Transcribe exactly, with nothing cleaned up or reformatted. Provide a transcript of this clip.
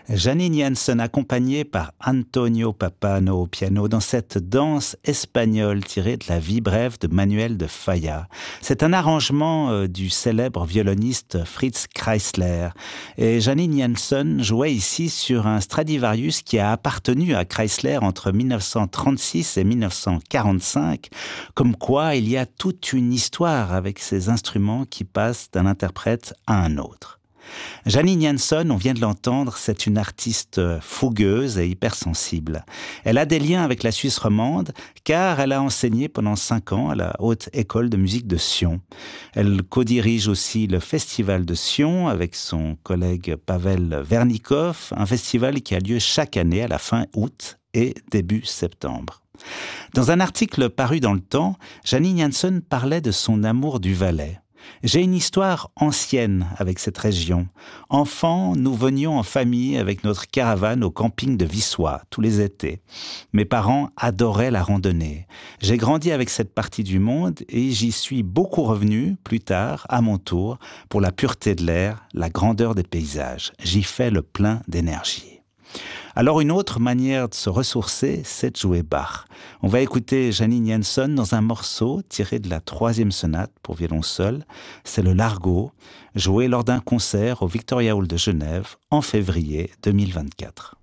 Janine Janssen, accompagnée par Antonio Pappano au piano, dans cette danse espagnole tirée de la vie brève de Manuel de Falla. C'est un arrangement euh, du célèbre violoniste Fritz Kreisler. Et Janine Janssen jouait ici sur un Stradivarius qui a appartenu à Kreisler entre mille neuf cent trente-six et mille neuf cent quarante-cinq. Comme quoi, il y a toute une histoire avec ces instruments qui passent d'un interprète à un autre. Janine Janssen, on vient de l'entendre, c'est une artiste fougueuse et hypersensible. Elle a des liens avec la Suisse romande car elle a enseigné pendant cinq ans à la Haute École de musique de Sion. Elle co-dirige aussi le Festival de Sion avec son collègue Pavel Vernikov, un festival qui a lieu chaque année à la fin août et début septembre. Dans un article paru dans le Temps, Janine Janssen parlait de son amour du Valais. J'ai une histoire ancienne avec cette région. Enfant, nous venions en famille avec notre caravane au camping de Vissois, tous les étés. Mes parents adoraient la randonnée. J'ai grandi avec cette partie du monde et j'y suis beaucoup revenu, plus tard, à mon tour, pour la pureté de l'air, la grandeur des paysages. J'y fais le plein d'énergie. Alors une autre manière de se ressourcer, c'est de jouer Bach. On va écouter Janine Janssen dans un morceau tiré de la troisième sonate pour violon seul. C'est le Largo, joué lors d'un concert au Victoria Hall de Genève en février deux mille vingt-quatre.